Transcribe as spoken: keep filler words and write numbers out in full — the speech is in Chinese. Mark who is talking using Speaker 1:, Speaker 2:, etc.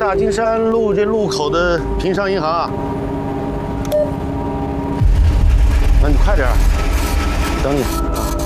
Speaker 1: 大金山路这路口的平商银行啊。那你快点，等你啊。